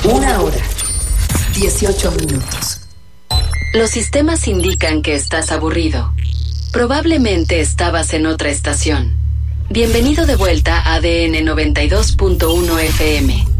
1 hora, 18 minutos. Los sistemas indican que estás aburrido. Probablemente estabas en otra estación. Bienvenido de vuelta a ADN 92.1 FM.